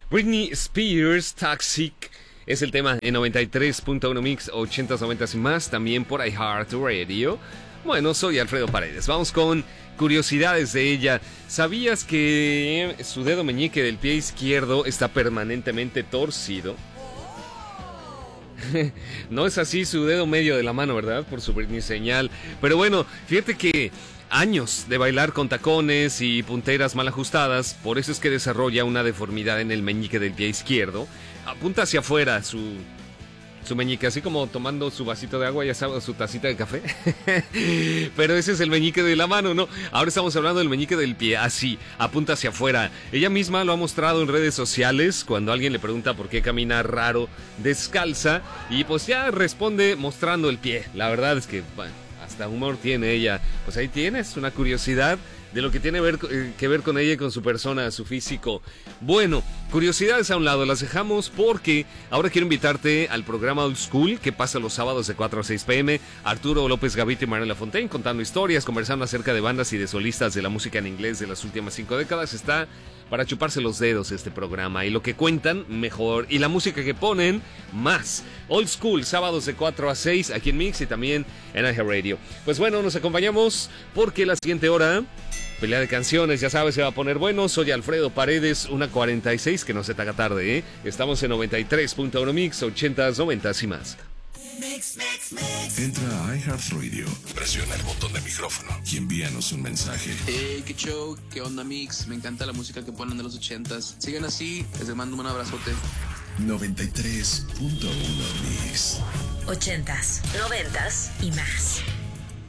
Britney Spears, Toxic, es el tema en 93.1 Mix, 80s, 90s y más, también por iHeartRadio. Bueno, soy Alfredo Paredes. Vamos con curiosidades de ella. ¿Sabías que su dedo meñique del pie izquierdo está permanentemente torcido? No es así su dedo medio de la mano, ¿verdad? Por su Britney señal. Pero bueno, fíjate que años de bailar con tacones y punteras mal ajustadas, por eso es que desarrolla una deformidad en el meñique del pie izquierdo. Apunta hacia afuera su meñique, así como tomando su vasito de agua, ya sabes, su tacita de café. Pero ese es el meñique de la mano, ¿no? Ahora estamos hablando del meñique del pie, así, apunta hacia afuera. Ella misma lo ha mostrado en redes sociales cuando alguien le pregunta por qué camina raro descalza, y pues ya responde mostrando el pie. La verdad es que, bueno, hasta humor tiene ella. Pues ahí tienes una curiosidad de lo que tiene que ver con ella y con su persona, su físico. Bueno, curiosidades a un lado, las dejamos porque ahora quiero invitarte al programa Old School, que pasa los sábados de 4 a 6 p.m. Arturo López Gavito y Mariela Fontaine contando historias, conversando acerca de bandas y de solistas de la música en inglés de las últimas 5 décadas. Está para chuparse los dedos este programa, y lo que cuentan, mejor, y la música que ponen, más. Old School, sábados de 4 a 6 aquí en Mix y también en iHeartRadio. Pues bueno, nos acompañamos porque la siguiente hora, pelea de canciones, ya sabes, se va a poner bueno. Soy Alfredo Paredes, 1:46, que no se te haga tarde, ¿eh? Estamos en 93.1 Mix, 80s, 90s y más. Entra a iHeartRadio, presiona el botón de micrófono y envíanos un mensaje. Hey, qué show, qué onda Mix, me encanta la música que ponen de los 80s. Sigan así, les mando un abrazote. 93.1 Mix. 80s, 90s y más.